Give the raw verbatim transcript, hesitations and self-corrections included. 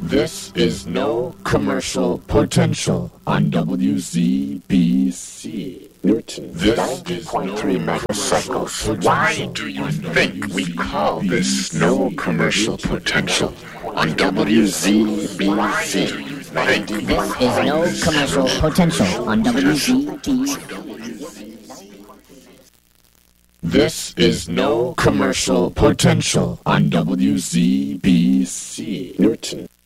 This is no commercial potential on W Z B C. Newton. This ninety is point no three commercial megacycles. Why do you think we call this no commercial potential on W Z B C? This is no commercial potential on W Z B C. This is no commercial potential on W Z B C. Newton.